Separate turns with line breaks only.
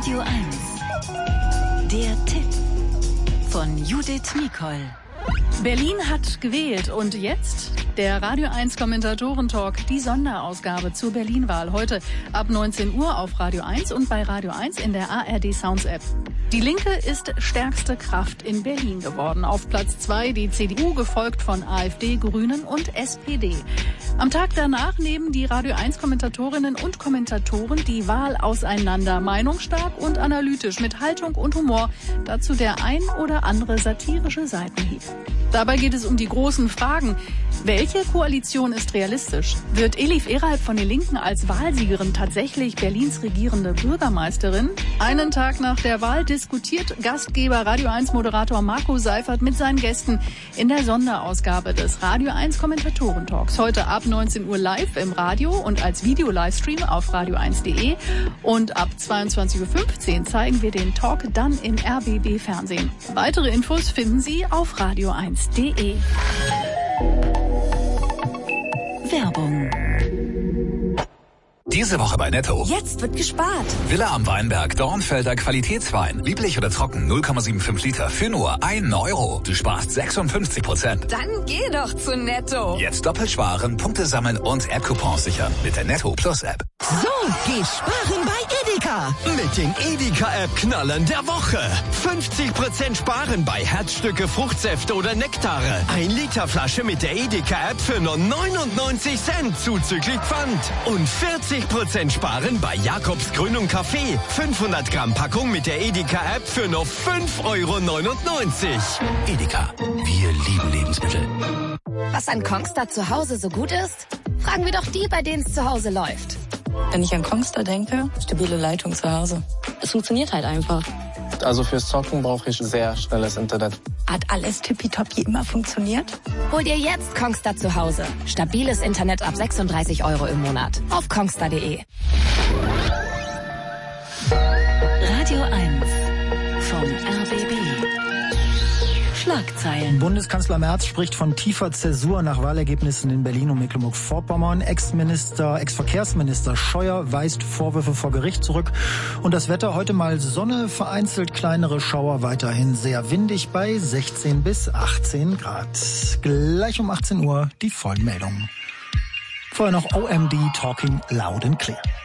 Radio 1. Der Tipp von Judith Nicol.
Berlin hat gewählt und jetzt der Radio 1 Kommentatoren-Talk, die Sonderausgabe zur Berlin-Wahl. Heute ab 19 Uhr auf Radio 1 und bei Radio 1 in der ARD Sounds App. Die Linke ist stärkste Kraft in Berlin geworden. Auf Platz 2 die CDU, gefolgt von AfD, Grünen und SPD. Am Tag danach nehmen die Radio 1 Kommentatorinnen und Kommentatoren die Wahl auseinander. Meinungsstark und analytisch, mit Haltung und Humor. Dazu der ein oder andere satirische Seitenhieb. Dabei geht es um die großen Fragen. Welche Koalition ist realistisch? Wird Elif Erhalb von den Linken als Wahlsiegerin tatsächlich Berlins regierende Bürgermeisterin? Einen Tag nach der Wahl diskutiert Gastgeber Radio 1 Moderator Marco Seifert mit seinen Gästen in der Sonderausgabe des Radio 1 Kommentatoren-Talks. Heute ab 19 Uhr live im Radio und als Video-Livestream auf radio1.de. Und ab 22.15 Uhr zeigen wir den Talk dann im RBB Fernsehen. Weitere Infos finden Sie auf radio1.de. Werbung.
Diese Woche bei Netto.
Jetzt wird gespart.
Villa am Weinberg, Dornfelder Qualitätswein. Lieblich oder trocken, 0,75 Liter für nur 1 Euro. Du sparst 56%.
Dann geh doch zu Netto.
Jetzt doppelt sparen, Punkte sammeln und App-Coupons sichern mit der Netto Plus App.
So, geh sparen bei Edeka. Mit den Edeka-App-Knallern der Woche. 50% sparen bei Herzstücke, Fruchtsäfte oder Nektare. 1 Liter Flasche mit der Edeka-App für nur 99 Cent zuzüglich Pfand. Und 40% sparen bei Jakobs Grün und Kaffee. 500 Gramm Packung mit der Edeka-App für nur 5,99 Euro.
Edeka, wir lieben Lebensmittel.
Was an Kongstar zu Hause so gut ist? Fragen wir doch die, bei denen es zu Hause läuft.
Wenn ich an Kongstar denke, stabile Leitung zu Hause. Es funktioniert halt einfach.
Also fürs Zocken brauche ich sehr schnelles Internet.
Hat alles tippitoppi immer funktioniert?
Hol dir jetzt Kongstar zu Hause. Stabiles Internet ab 36 Euro im Monat. Auf kongstar.de.
Radio 1 vom RBB. Schlagzeilen.
Bundeskanzler Merz spricht von tiefer Zäsur nach Wahlergebnissen in Berlin und Mecklenburg-Vorpommern. Ex-Verkehrsminister Scheuer weist Vorwürfe vor Gericht zurück. Und das Wetter heute mal Sonne, vereinzelt kleinere Schauer, weiterhin sehr windig bei 16 bis 18 Grad. Gleich um 18 Uhr die vollen Meldungen. Vorher noch OMD Talking Loud and Clear.